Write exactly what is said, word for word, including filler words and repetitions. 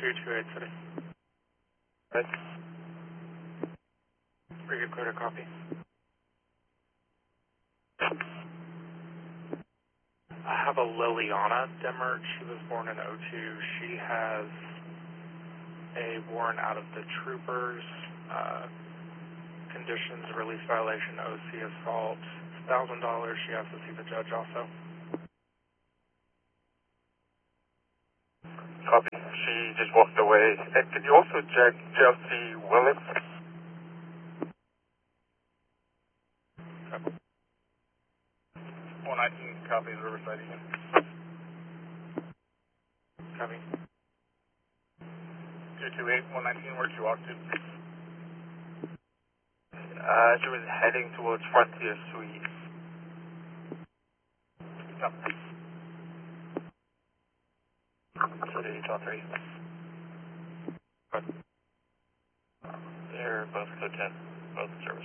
two two eight City. Right. We get clear to copy. I have a Liliana Demert. She was born in oh two. She has a warrant out of the troopers, uh, conditions, release violation, O C assault, one thousand dollars. She has to see the judge also. Copy. She just walked away. And can you also check Chelsea Willis? one nineteen copies Riverside East. Copy. two two eight, one nineteen, where'd you walk to? Uh, she was heading towards Frontier Suite. Copy. City, top three. They're both code ten, both service.